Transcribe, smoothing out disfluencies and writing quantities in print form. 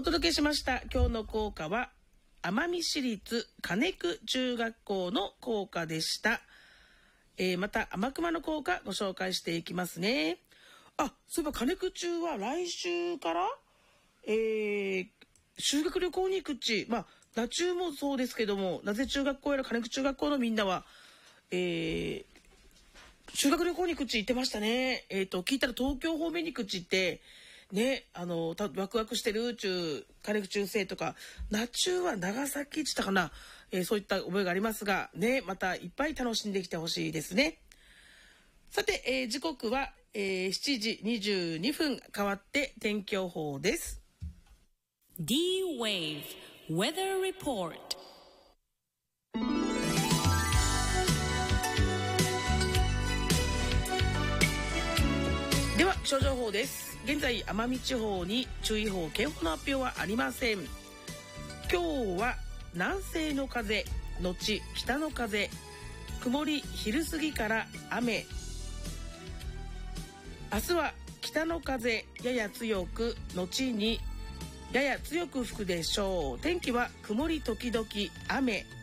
お届けしました今日の校歌は奄美市立金久中学校の校歌でした。また天熊の校歌ご紹介していきますね。そういえば金久中は来週から、修学旅行に行くっち、那中もそうですけども、なぜ中学校やら金久中学校のみんなは、修学旅行に行くっち言ってましたね。聞いたら東京方面に行くっちってね、ワクワクしてる宇宙金久中生とか、那中は長崎っちったかな、そういった覚えがありますがね、またいっぱい楽しんできてほしいですね。さて、時刻は、7時22分変わって天気予報です。 D-Wave Weather Report。 では気象情報です。現在奄美地方に注意報警報の発表はありません。今日は南西の風のち北の風、曇り昼過ぎから雨。明日は北の風やや強く後にやや強く吹くでしょう。天気は曇り時々雨。